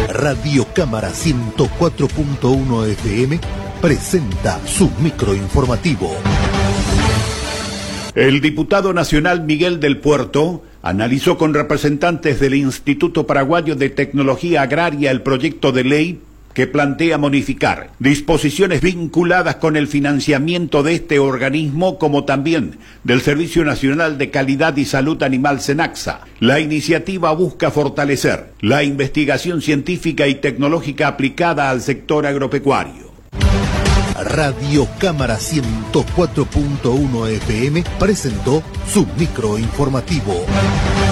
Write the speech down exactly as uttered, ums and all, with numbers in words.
Radio Cámara ciento cuatro punto uno F M presenta su microinformativo. El diputado nacional Miguel del Puerto analizó con representantes del Instituto Paraguayo de Tecnología Agraria el proyecto de ley que plantea modificar disposiciones vinculadas con el financiamiento de este organismo, como también del Servicio Nacional de Calidad y Salud Animal SENACSA. La iniciativa busca fortalecer la investigación científica y tecnológica aplicada al sector agropecuario. Radio Cámara ciento cuatro punto uno F M presentó su microinformativo.